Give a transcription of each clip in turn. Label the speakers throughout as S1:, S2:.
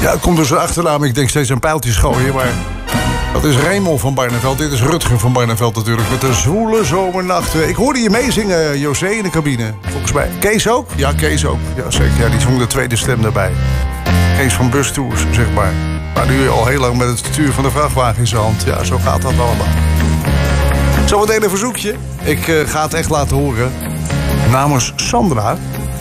S1: Ja, het komt dus een achternaam. Ik denk steeds aan pijltjes gooien, maar... Dat is Raymond van Barneveld. Dit is Rutger van Barneveld natuurlijk. Met een zwoele zomernacht. Ik hoorde je meezingen, José, in de cabine. Volgens mij. Kees ook? Ja, Kees ook. Ja, zeker. Ja, die zong de tweede stem daarbij. Kees van Bustours, zeg maar. Maar nu al heel lang met het stuur van de vrachtwagen in zijn hand. Ja, zo gaat dat allemaal. Zometeen een verzoekje. Ik ga het echt laten horen. Namens Sandra.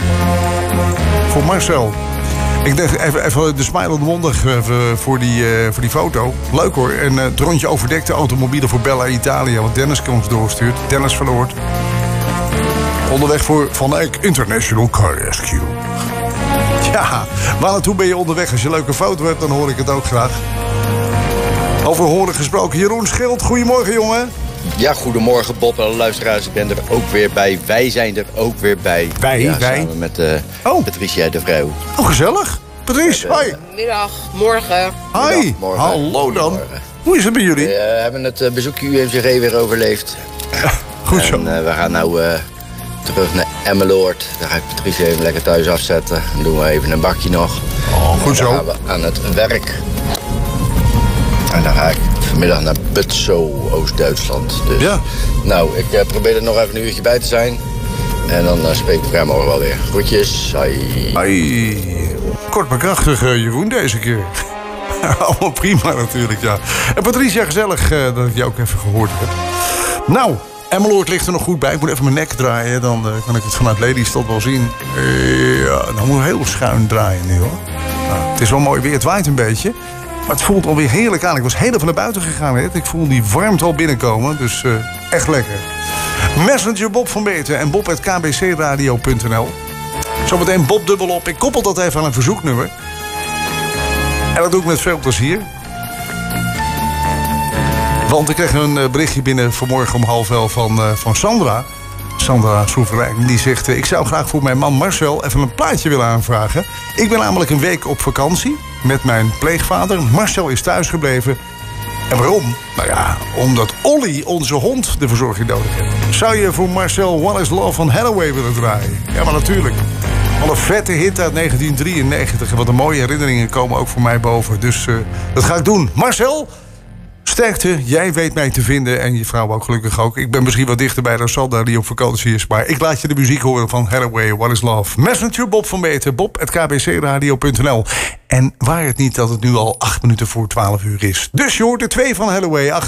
S1: Voor Marcel. Ik denk even de smile on the mond voor die foto. Leuk hoor. En het rondje overdekte automobielen voor Bella Italia. Wat Dennis ons doorstuurt. Dennis van Oort. Onderweg voor Van Eyck International Car Rescue. Ja, waar naartoe ben je onderweg? Als je een leuke foto hebt, dan hoor ik het ook graag. Over horen gesproken. Jeroen Schild, goedemorgen jongen.
S2: Ja, goedemorgen Bob en alle luisteraars. Ik ben er ook weer bij. Wij zijn er ook weer bij.
S1: Wij?
S2: Samen met Patricia de Vrouw.
S1: Oh, gezellig. Patrice, hoi.
S3: Middag, morgen.
S1: Hi,
S2: morgen.
S1: Hallo dan.
S2: Morgen.
S1: Hoe is het met jullie?
S2: We hebben het bezoekje UMCG weer overleefd.
S1: Goed zo.
S2: En we gaan nou terug naar Emmeloord. Daar ga ik Patricia even lekker thuis afzetten. Dan doen we even een bakje nog.
S1: Oh, goed zo.
S2: Dan gaan we aan het werk. En dan ga ik vanmiddag naar Butzow, Oost-Duitsland. Dus,
S1: ja.
S2: Nou, ik probeer er nog even een uurtje bij te zijn. En dan spreek ik elkaar morgen wel weer. Groetjes. Hoi.
S1: Hoi. Kort maar krachtig, Jeroen, deze keer. Allemaal prima natuurlijk, ja. En Patricia, gezellig dat ik je ook even gehoord heb. Nou, Emmeloord ligt er nog goed bij. Ik moet even mijn nek draaien, dan kan ik het vanuit Lelystad wel zien. Ja, dan moet ik heel schuin draaien nu, hoor. Nou, het is wel mooi weer, het waait een beetje. Maar het voelt alweer heerlijk aan. Ik was heel even naar buiten gegaan, hè. Ik voel die warmte al binnenkomen, dus echt lekker. Messenger Bob van Beeten en bob@kbcradio.nl. Zometeen Bob dubbelop. Ik koppel dat even aan een verzoeknummer. En dat doe ik met veel plezier. Want ik kreeg een berichtje binnen vanmorgen om 10:30 van Sandra. Sandra Soeverein. Die zegt, ik zou graag voor mijn man Marcel even een plaatje willen aanvragen. Ik ben namelijk een week op vakantie met mijn pleegvader. Marcel is thuisgebleven. En waarom? Nou ja, omdat Olly, onze hond, de verzorging nodig heeft. Zou je voor Marcel What is Love van Hathaway willen draaien? Ja, maar natuurlijk. Al een vette hit uit 1993. En wat een mooie herinneringen komen ook voor mij boven. Dus dat ga ik doen. Marcel, sterkte. Jij weet mij te vinden. En je vrouw ook gelukkig ook. Ik ben misschien wat dichterbij dan Sandra die op vakantie is. Maar ik laat je de muziek horen van Hathaway, What is Love. Messenger Bob van Beeten. bob@kbcradio.nl. En waar het niet dat het nu al 8 minuten voor 12 uur is. Dus je hoort er 2 van Hathaway.